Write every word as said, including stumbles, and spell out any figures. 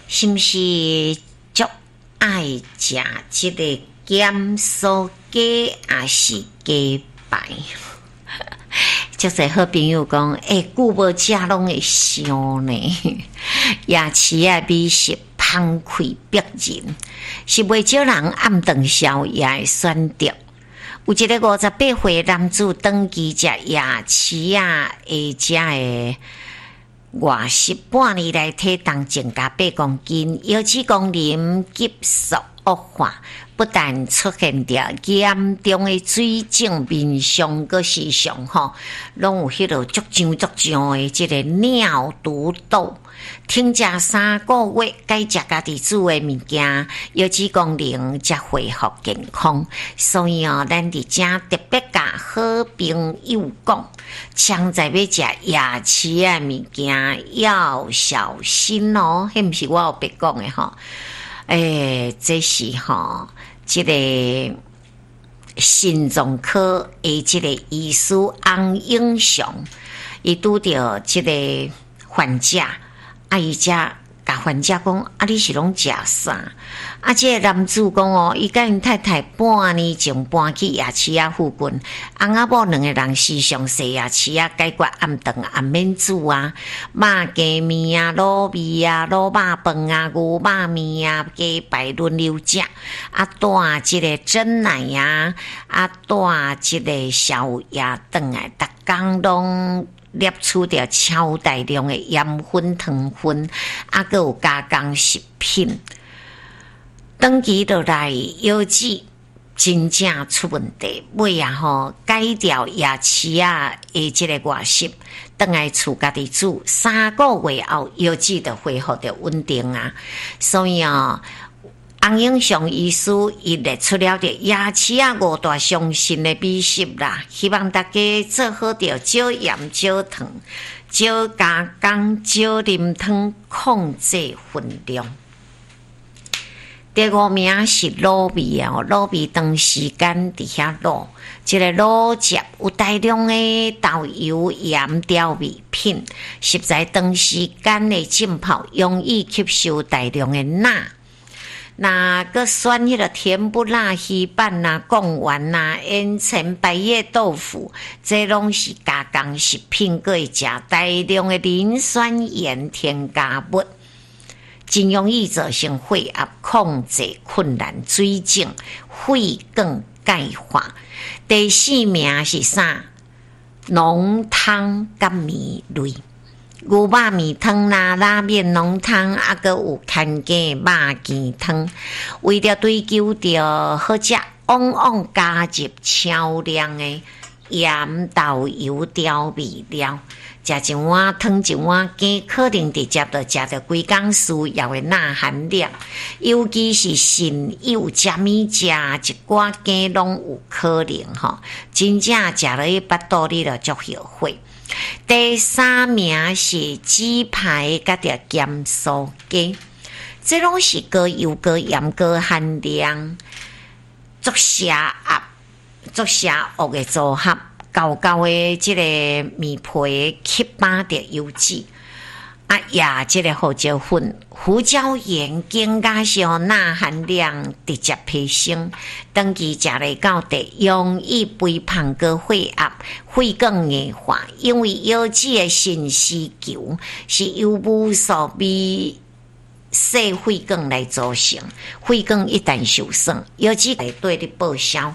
是毋是足爱食即个咸酥鸡，还是鸡排？足侪好朋友讲，诶、欸，久无食拢会伤呢。夜市啊，美食芳开逼人，是袂少人暗顿宵夜的选择。有一个五十八岁男子登记食夜市啊，会食的。外食半年来体重增加八公斤，油脂功能急速恶化，不但出现着严重的水肿面上，个时上吼，拢有迄落足胀足胀的即个尿毒豆。停食三个月，改食家己煮的物件，油脂功能才恢复健康。所以哦，咱伫遮特别甲好朋友讲，常在要食夜市的物件要小心哦。迄毋是我有别讲的吼，诶、欸，这是吼，即、这个心脏科的即个医师洪英祥，伊拄着即个患者。啊！伊才甲患者讲：啊，你是拢食啥？啊，即、這個男子講哦，伊甲因太太半年前搬去夜市啊附近，翁仔某兩個人時常踅夜市啊，解決暗頓暗免煮啊，肉雞麵啊、滷味啊、滷肉飯啊、牛肉麵啊、雞排輪流食，啊，帶即個蒸奶啊，啊，帶即個宵夜頓來，逐工攏。攝取着超大量的鹽分、糖分，啊，閣有加工食品，長期落來腰子真正出問題。尾啊吼，改掉夜市啊的即個外食，轉來厝家己煮，三個月後腰子就恢復着穩定啊。所以啊。洪英祥醫師伊列出了着夜市啊五大上新的美食啦，希望大家做好着少鹽少糖、少加工、少啉湯，控制分量。第五名是滷味啊，滷味长时间伫遐滷，即、這個滷汁有大量的豆油、鹽、調味品，食材長時間的浸泡，容易吸收大量的鈉。那個選迄個甜不辣魚板啦、貢丸啦、鹽埕白葉豆腐，這攏是加工食品，閣會食大量的磷酸鹽添加物，真容易造成血壓控制困難、水腫、血管鈣化。第四名是啥？濃湯甲麵類。牛肉麵湯啦、拉麵濃湯，啊，閣有牽雞肉羹湯。為了追求着好食，往往加入超量的鹽、豆油、調味料。食一碗湯一碗雞，可能直接就食到規工需要的鈉含量。尤其是腎友食物食一寡雞，攏有可能吼，真正食落去腹肚裡就足後悔。第三名是雞排甲着鹹酥雞，這攏是高油高鹽高含量、足邪惡、足邪惡的組合，厚厚的這個麵皮吸飽着油脂，啊也這個胡椒粉、胡椒鹽更加是讓鈉含量直接提升，長期食來到底容易肥胖個血壓。血管硬化，因為腰子的腎絲球是由無數微細血管來組成，血管一旦受損，腰子會對你報銷，